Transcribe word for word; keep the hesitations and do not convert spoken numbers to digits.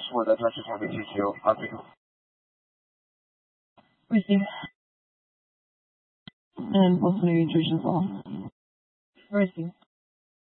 是我的专属产品需求。好，这个 Receive. And what's the nutrition for? Receive.